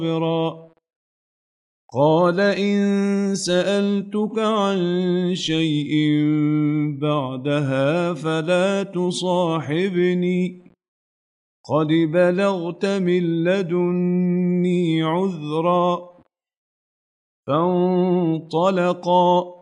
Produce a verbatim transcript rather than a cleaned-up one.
صابرا قال إن سألتك عن شيء بعدها فلا تصاحبني قد بلغت من لدني عذرا فانطلقا